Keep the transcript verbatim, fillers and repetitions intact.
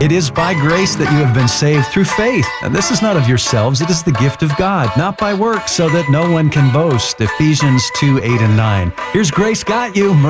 It is by grace that you have been saved through faith. And this is not of yourselves, it is the gift of God, not by works, so that no one can boast. Ephesians two, eight, and nine. Here's Grace Got You.